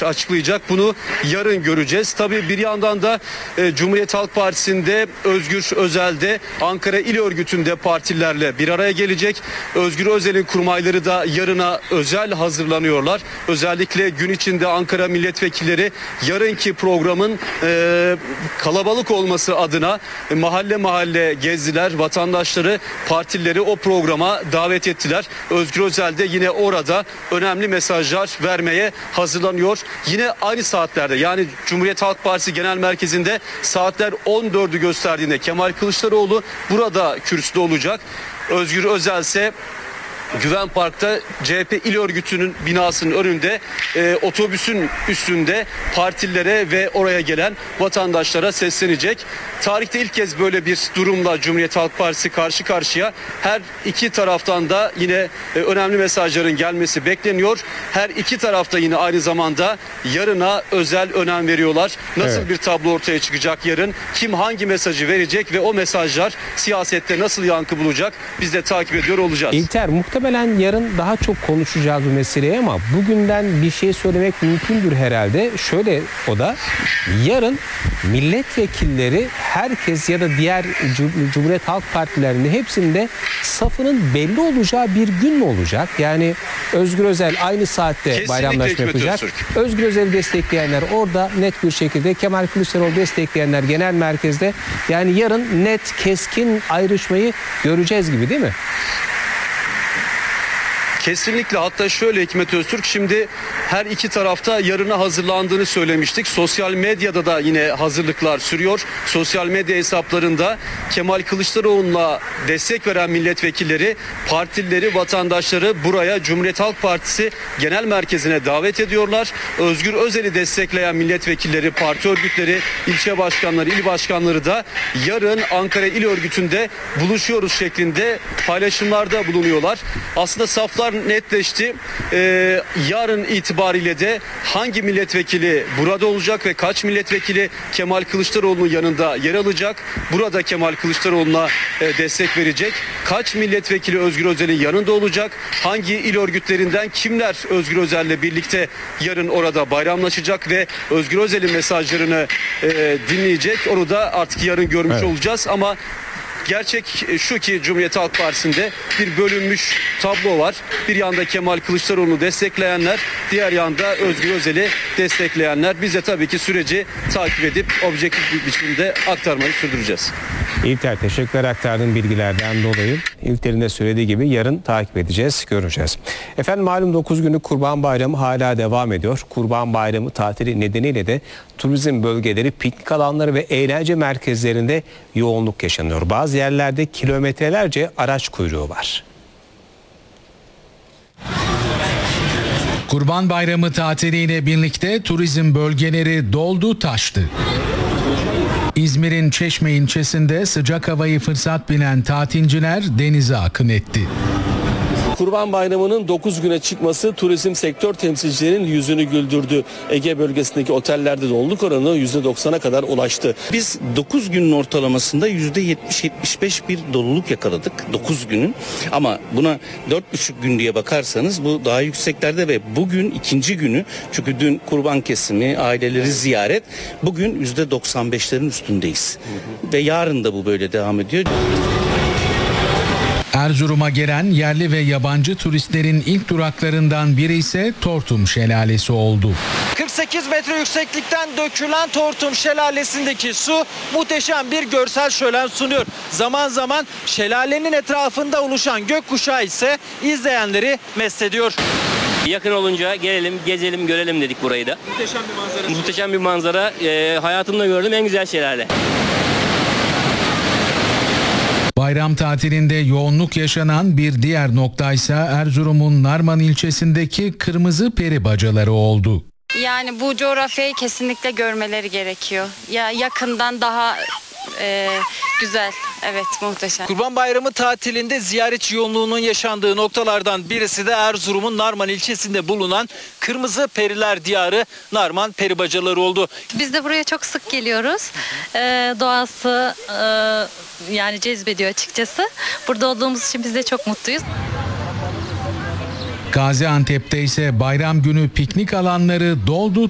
açıklayacak. Bunu yarın göreceğiz. Tabii bir yandan da Cumhuriyet Halk Partisi'nde Özgür Özel'de Ankara İl Örgütü'nde partilerle bir araya gelecek. Özgür Özel'in kurmayları da yarına özel hazırlanıyorlar. Özellikle gün içinde Ankara milletvekilleri yarınki programın kalabalık olması adına mahalle mahalle gezdiler. Vatandaşları, partileri o programa davet ettiler. Özgür Özel de yine orada önemli mesajlar vermeye hazırlanıyor. Yine aynı saatlerde, yani Cumhuriyet Halk Partisi Genel Merkezi'nde saatler 14'ü gösterdiğinde Kemal Kılıçdaroğlu burada kürsüde olacak. Özgür Özel ise Güven Park'ta CHP İl Örgütü'nün binasının önünde otobüsün üstünde partilere ve oraya gelen vatandaşlara seslenecek. Tarihte ilk kez böyle bir durumla Cumhuriyet Halk Partisi karşı karşıya. Her iki taraftan da yine önemli mesajların gelmesi bekleniyor. Her iki tarafta yine aynı zamanda yarına özel önem veriyorlar. Nasıl bir tablo ortaya çıkacak yarın? Kim hangi mesajı verecek ve o mesajlar siyasette nasıl yankı bulacak? Biz de takip ediyor olacağız. İlter, muhtemelen yarın daha çok konuşacağız bu meseleyi ama bugünden bir şey söylemek mümkündür herhalde. Şöyle, o da yarın milletvekilleri herkes ya da diğer Cumhuriyet Halk Partilerinin hepsinde safının belli olacağı bir gün mü olacak? Yani Özgür Özel aynı saatte kesinlikle bayramlaşma yapacak. Özgür Özel'i destekleyenler orada net bir şekilde, Kemal Kılıçdaroğlu destekleyenler genel merkezde. Yani yarın net, keskin ayrışmayı göreceğiz gibi, değil mi? Kesinlikle, hatta şöyle Hikmet Öztürk, şimdi her iki tarafta yarına hazırlandığını söylemiştik. Sosyal medyada da yine hazırlıklar sürüyor. Sosyal medya hesaplarında Kemal Kılıçdaroğlu'na destek veren milletvekilleri, partilileri, vatandaşları buraya Cumhuriyet Halk Partisi Genel Merkezi'ne davet ediyorlar. Özgür Özel'i destekleyen milletvekilleri, parti örgütleri, ilçe başkanları, il başkanları da yarın Ankara İl Örgütü'nde buluşuyoruz şeklinde paylaşımlarda bulunuyorlar. Aslında saflar netleşti. Yarın itibariyle de hangi milletvekili burada olacak ve kaç milletvekili Kemal Kılıçdaroğlu'nun yanında yer alacak? Burada Kemal Kılıçdaroğlu'na destek verecek. Kaç milletvekili Özgür Özel'in yanında olacak? Hangi il örgütlerinden kimler Özgür Özel'le birlikte yarın orada bayramlaşacak ve Özgür Özel'in mesajlarını dinleyecek? Onu da artık yarın görmüş olacağız ama gerçek şu ki Cumhuriyet Halk Partisi'nde bir bölünmüş tablo var. Bir yanda Kemal Kılıçdaroğlu'nu destekleyenler, diğer yanda Özgür Özel'i destekleyenler. Biz de tabii ki süreci takip edip objektif bir biçimde aktarmayı sürdüreceğiz. İlter, teşekkürler aktardığın bilgilerden dolayı. İlter'in de söylediği gibi yarın takip edeceğiz, göreceğiz. Efendim, malum 9 günlük Kurban Bayramı hala devam ediyor. Kurban Bayramı tatili nedeniyle de turizm bölgeleri, piknik alanları ve eğlence merkezlerinde yoğunluk yaşanıyor. Bazı yerlerde kilometrelerce araç kuyruğu var. Kurban Bayramı tatiliyle birlikte turizm bölgeleri doldu taştı. İzmir'in Çeşme ilçesinde sıcak havayı fırsat bilen tatilciler denize akın etti. Kurban Bayramı'nın 9 güne çıkması turizm sektör temsilcilerinin yüzünü güldürdü. Ege bölgesindeki otellerde doluluk oranı %90'a kadar ulaştı. Biz 9 günün ortalamasında %70-75 bir doluluk yakaladık 9 günün. Ama buna 4,5 gün diye bakarsanız bu daha yükseklerde ve bugün ikinci günü, çünkü dün kurban kesimi, aileleri ziyaret, bugün %95'lerin üstündeyiz. Ve yarın da bu böyle devam ediyor. Erzurum'a gelen yerli ve yabancı turistlerin ilk duraklarından biri ise Tortum Şelalesi oldu. 48 metre yükseklikten dökülen Tortum Şelalesi'ndeki su muhteşem bir görsel şölen sunuyor. Zaman zaman şelalenin etrafında oluşan gökkuşağı ise izleyenleri mest ediyor. Yakın olunca gelelim, gezelim, görelim dedik burayı da. Muhteşem bir manzara. Muhteşem bir manzara. Hayatımda gördüğüm en güzel şelale. Bayram tatilinde yoğunluk yaşanan bir diğer noktaysa Erzurum'un Narman ilçesindeki Kırmızı Peri Bacaları oldu. Yani bu coğrafyayı kesinlikle görmeleri gerekiyor. Ya yakından daha güzel. Evet, muhteşem. Kurban Bayramı tatilinde ziyaretçi yoğunluğunun yaşandığı noktalardan birisi de Erzurum'un Narman ilçesinde bulunan Kırmızı Periler Diyarı Narman Peri Bacaları oldu. Biz de buraya çok sık geliyoruz. Doğası yani cezbediyor açıkçası. Burada olduğumuz için biz de çok mutluyuz. Gaziantep'te ise bayram günü piknik alanları doldu